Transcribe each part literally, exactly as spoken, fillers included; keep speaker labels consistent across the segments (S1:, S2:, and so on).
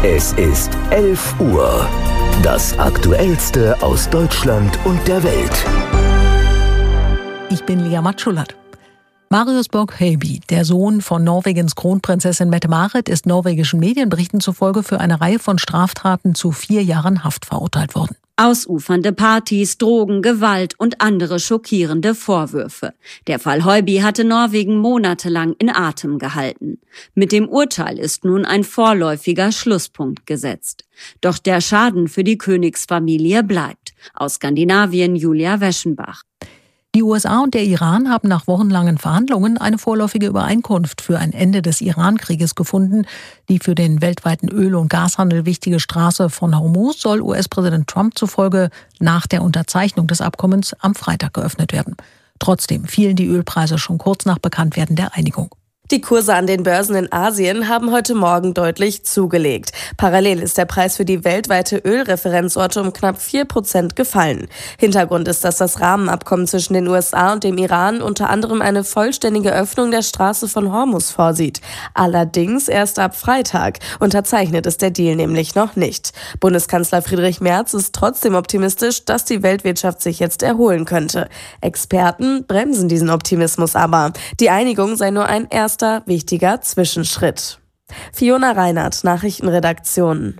S1: Es ist elf Uhr. Das Aktuellste aus Deutschland und der Welt.
S2: Ich bin Lea Matschulat. Marius Borg-Høiby, der Sohn von Norwegens Kronprinzessin Mette-Marit, ist norwegischen Medienberichten zufolge für eine Reihe von Straftaten zu vier Jahren Haft verurteilt worden.
S3: Ausufernde Partys, Drogen, Gewalt und andere schockierende Vorwürfe. Der Fall Høiby hatte Norwegen monatelang in Atem gehalten. Mit dem Urteil ist nun ein vorläufiger Schlusspunkt gesetzt. Doch der Schaden für die Königsfamilie bleibt. Aus Skandinavien Julia Weschenbach.
S2: Die U S A und der Iran haben nach wochenlangen Verhandlungen eine vorläufige Übereinkunft für ein Ende des Iran-Krieges gefunden. Die für den weltweiten Öl- und Gashandel wichtige Straße von Hormuz soll U S-Präsident Trump zufolge nach der Unterzeichnung des Abkommens am Freitag geöffnet werden. Trotzdem fielen die Ölpreise schon kurz nach Bekanntwerden der Einigung.
S4: Die Kurse an den Börsen in Asien haben heute Morgen deutlich zugelegt. Parallel ist der Preis für die weltweite Ölreferenzorte um knapp vier Prozent gefallen. Hintergrund ist, dass das Rahmenabkommen zwischen den U S A und dem Iran unter anderem eine vollständige Öffnung der Straße von Hormuz vorsieht. Allerdings erst ab Freitag. Unterzeichnet ist der Deal nämlich noch nicht. Bundeskanzler Friedrich Merz ist trotzdem optimistisch, dass die Weltwirtschaft sich jetzt erholen könnte. Experten bremsen diesen Optimismus aber. Die Einigung sei nur ein erster wichtiger Zwischenschritt. Fiona Reinhardt, Nachrichtenredaktion.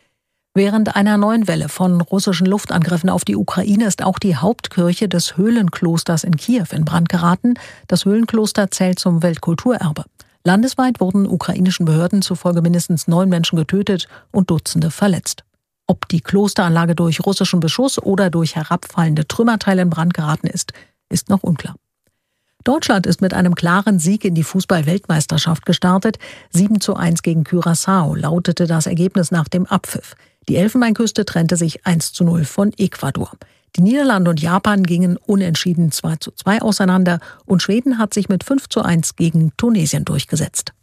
S2: Während einer neuen Welle von russischen Luftangriffen auf die Ukraine ist auch die Hauptkirche des Höhlenklosters in Kiew in Brand geraten. Das Höhlenkloster zählt zum Weltkulturerbe. Landesweit wurden ukrainischen Behörden zufolge mindestens neun Menschen getötet und Dutzende verletzt. Ob die Klosteranlage durch russischen Beschuss oder durch herabfallende Trümmerteile in Brand geraten ist, ist noch unklar. Deutschland ist mit einem klaren Sieg in die Fußball-Weltmeisterschaft gestartet. sieben zu eins gegen Curaçao lautete das Ergebnis nach dem Abpfiff. Die Elfenbeinküste trennte sich eins zu null von Ecuador. Die Niederlande und Japan gingen unentschieden zwei zu zwei auseinander und Schweden hat sich mit fünf zu eins gegen Tunesien durchgesetzt.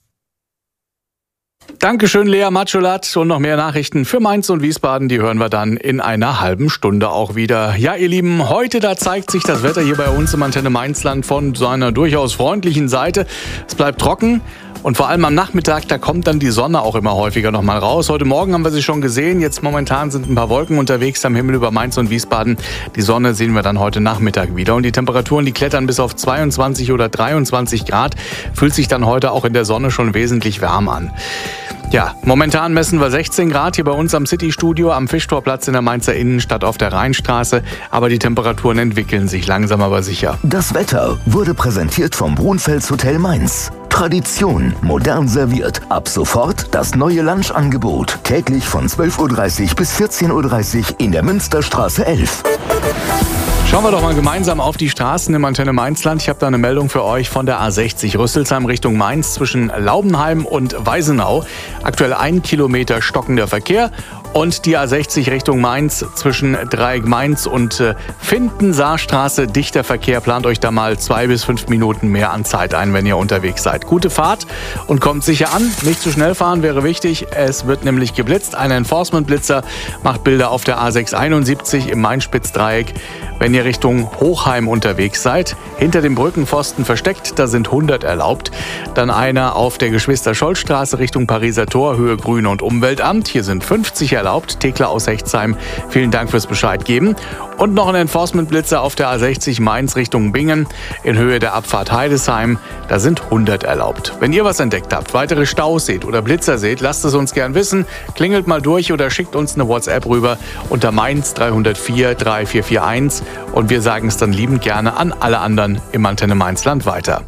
S5: Dankeschön, Lea Matschulat. Und noch mehr Nachrichten für Mainz und Wiesbaden, die hören wir dann in einer halben Stunde auch wieder. Ja, ihr Lieben, heute da zeigt sich das Wetter hier bei uns im Antenne Mainzland von seiner durchaus freundlichen Seite. Es bleibt trocken. Und vor allem am Nachmittag, da kommt dann die Sonne auch immer häufiger noch mal raus. Heute Morgen haben wir sie schon gesehen. Jetzt momentan sind ein paar Wolken unterwegs am Himmel über Mainz und Wiesbaden. Die Sonne sehen wir dann heute Nachmittag wieder. Und die Temperaturen, die klettern bis auf zweiundzwanzig oder dreiundzwanzig Grad. Fühlt sich dann heute auch in der Sonne schon wesentlich wärmer an. Ja, momentan messen wir sechzehn Grad hier bei uns am City-Studio am Fischtorplatz in der Mainzer Innenstadt auf der Rheinstraße. Aber die Temperaturen entwickeln sich langsam aber sicher.
S1: Das Wetter wurde präsentiert vom Brunfels Hotel Mainz. Tradition, modern serviert. Ab sofort das neue Lunchangebot. Täglich von zwölf Uhr dreißig bis vierzehn Uhr dreißig in der Münsterstraße elf.
S5: Schauen wir doch mal gemeinsam auf die Straßen im Antenne Mainzland. Ich habe da eine Meldung für euch von der A sechzig Rüsselsheim Richtung Mainz zwischen Laubenheim und Weisenau. Aktuell ein Kilometer stockender Verkehr. Und die A sechzig Richtung Mainz zwischen Dreieck Mainz und äh, Findensaarstraße. Dichter Verkehr. Plant euch da mal zwei bis fünf Minuten mehr an Zeit ein, wenn ihr unterwegs seid. Gute Fahrt und kommt sicher an. Nicht zu schnell fahren wäre wichtig. Es wird nämlich geblitzt. Ein Enforcement-Blitzer macht Bilder auf der A sechshunderteinundsiebzig im Main-Spitz-Dreieck. Wenn ihr Richtung Hochheim unterwegs seid, hinter dem Brückenpfosten versteckt, da sind hundert erlaubt. Dann einer auf der Geschwister-Scholl-Straße Richtung Pariser Tor, Höhe Grüne und Umweltamt. Hier sind fünfzig erlaubt. Thekla aus Hechtsheim, vielen Dank fürs Bescheid geben. Und noch ein Enforcement-Blitzer auf der A sechzig Mainz Richtung Bingen in Höhe der Abfahrt Heidesheim. Da sind hundert erlaubt. Wenn ihr was entdeckt habt, weitere Staus seht oder Blitzer seht, lasst es uns gern wissen. Klingelt mal durch oder schickt uns eine WhatsApp rüber unter Mainz drei null vier drei vier vier eins. Und wir sagen es dann liebend gerne an alle anderen im Antenne Mainzland weiter.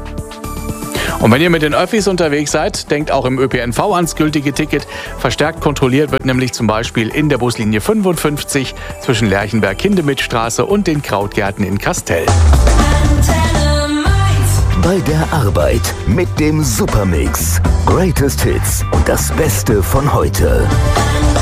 S5: Und wenn ihr mit den Öffis unterwegs seid, denkt auch im Ö P N V ans gültige Ticket. Verstärkt kontrolliert wird nämlich zum Beispiel in der Buslinie fünfundfünfzig zwischen Lerchenberg-Hindemithstraße und den Krautgärten in Kastel.
S1: Bei der Arbeit mit dem Supermix. Greatest Hits und das Beste von heute.